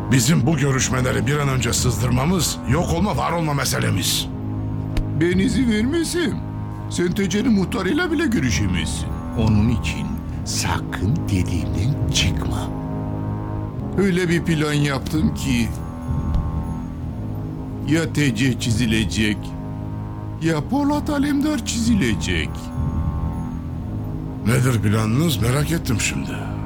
Bizim bu görüşmeleri bir an önce sızdırmamız, yok olma var olma meselemiz. Ben izin vermezsem sen Tece'nin muhtarıyla bile görüşemezsin. Onun için sakın dediğimden çıkma. Öyle bir plan yaptım ki ya Tece çizilecek ya Polat Alemdar çizilecek. Nedir planınız merak ettim şimdi.